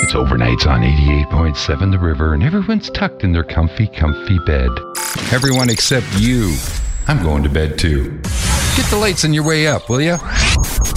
It's overnights on 88.7 The River, and everyone's tucked in their comfy bed. Everyone except you. I'm going to bed too. Get the lights on your way up, will ya?